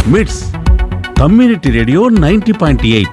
మిట్స్ community radio 90.8.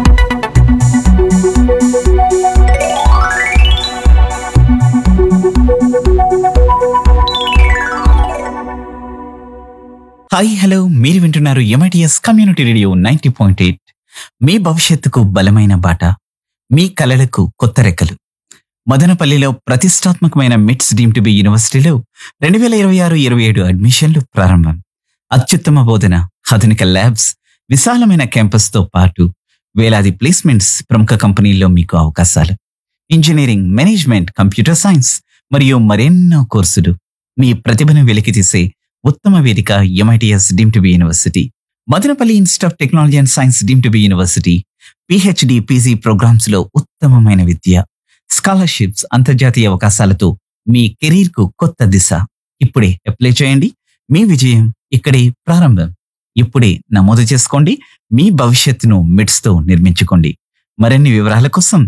Hi hello, మీరు వింటున్నారు ఎంఐటిఎస్ కమ్యూనిటీ రేడియో 90.8. మీ భవిష్యత్తుకు బలమైన బాట, మీ కలలకు కొత్త రెక్కలు. మదనపల్లిలో ప్రతిష్టాత్మకమైన మిట్స్ డీమ్ టు బి యూనివర్సిటీలో 2026-27 అడ్మిషన్లు ప్రారంభం. అత్యుత్తమ బోధన, ఆధునిక ల్యాబ్స్, విశాలమైన క్యాంపస్తో పాటు వేలాది ప్లేస్మెంట్స్, ప్రముఖ కంపెనీల్లో మీకు అవకాశాలు. ఇంజనీరింగ్, మేనేజ్మెంట్, కంప్యూటర్ సైన్స్ మరియు మరెన్నో కోర్సులు. మీ ప్రతిభను వెలికితీసే ఉత్తమ వేదిక MITS deem to be university. Madanapalle institute of technology and science deem to be university. PhD, PG programmes లో ఉత్తమమైన విద్య, స్కాలర్షిప్స్, అంతర్జాతీయ అవకాశాలతో మీ కెరీర్ కు కొత్త దిశ. ఇప్పుడే అప్లై చేయండి. మీ విజయం ఇక్కడే ప్రారంభం. ఇప్పుడే నమోదు చేసుకోండి. మీ భవిష్యత్తును మిట్స్ తో నిర్మించుకోండి. మరిన్ని వివరాల కోసం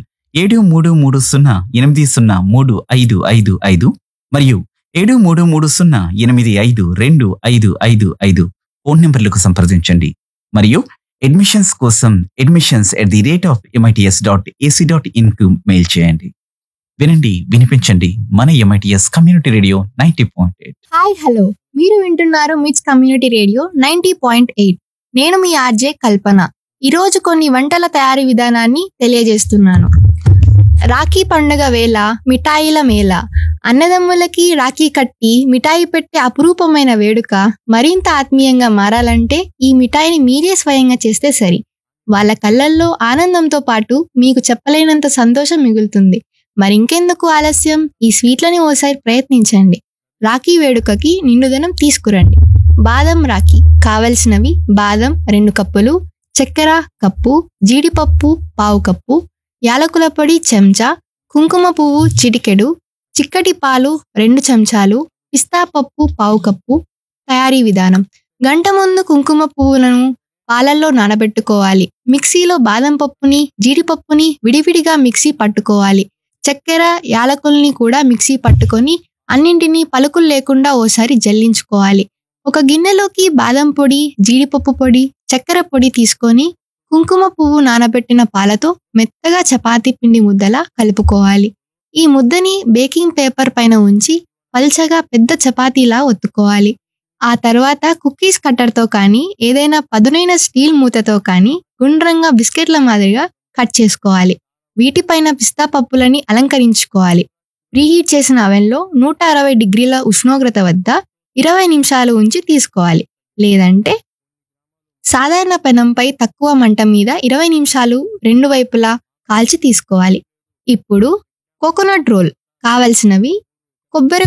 7330803555 మరియు 7330852255 ఫోన్ నెంబర్లకు సంప్రదించండి. మరియు అడ్మిషన్స్ కోసం admissions@mits.ac.in కు మెయిల్ చేయండి. వినండి, వినిపించండి. మన MITS community radio 90.8. Hi hello, మీరు వింటున్నారు మిట్స్ కమ్యూనిటీ రేడియో 90.8. నేను మీ ఆర్జే కల్పన. ఈరోజు కొన్ని వంటల తయారీ విధానాన్ని తెలియజేస్తున్నాను. రాఖీ పండుగ వేళ మిఠాయిల మేళ. అన్నదమ్ములకి రాఖీ కట్టి మిఠాయి పెట్టే అపురూపమైన వేడుక మరింత ఆత్మీయంగా మారాలంటే ఈ మిఠాయిని మీరే స్వయంగా చేస్తే సరి. వాళ్ళ కళ్ళల్లో ఆనందంతో పాటు మీకు చెప్పలేనంత సంతోషం మిగులుతుంది. మరింకెందుకు ఆలస్యం, ఈ స్వీట్లని ఓసారి ప్రయత్నించండి. రాఖీ వేడుకకి నిండుదనం తీసుకురండి. బాదం రాఖీ కావలసినవి: బాదం 2 కప్పులు, చక్కెర కప్పు, జీడిపప్పు పావు కప్పు, యాలకుల పొడి చెంచా, కుంకుమ పువ్వు చిటికెడు, చిక్కటి పాలు 2 చెంచాలు, పిస్తా పప్పు పావు కప్పు. తయారీ విధానం: గంట ముందు కుంకుమ పువ్వులను పాలల్లో నానబెట్టుకోవాలి. మిక్సీలో బాదం పప్పుని, జీడిపప్పుని విడివిడిగా మిక్సీ పట్టుకోవాలి. చక్కెర, యాలకుల్ని కూడా మిక్సీ పట్టుకొని అన్నింటినీ పలుకులు లేకుండా ఓసారి జల్లించుకోవాలి. ఒక గిన్నెలోకి బాదం పొడి, జీడిపప్పు పొడి, చక్కెర పొడి తీసుకొని కుంకుమ పువ్వు నానబెట్టిన పాలతో మెత్తగా చపాతీ పిండి ముద్దలా కలుపుకోవాలి. ఈ ముద్దని బేకింగ్ పేపర్ పైన ఉంచి పల్చగా పెద్ద చపాతీలా ఒత్తుకోవాలి. ఆ తర్వాత కుకీస్ కట్టర్తో కానీ ఏదైనా పదునైన స్టీల్ మూతతో కానీ గుండ్రంగా బిస్కెట్ల మాదిరిగా కట్ చేసుకోవాలి. వీటిపైన పిస్తా పప్పులని అలంకరించుకోవాలి. ప్రీహీట్ చేసిన అవెన్లో 160 డిగ్రీల ఉష్ణోగ్రత వద్ద 20 నిమిషాలు ఉంచి తీసుకోవాలి. లేదంటే సాధారణ పెనంపై తక్కువ మంట మీద 20 నిమిషాలు 2 వైపులా కాల్చి తీసుకోవాలి. ఇప్పుడు కోకోనట్ రోల్ కావలసినవి: కొబ్బరి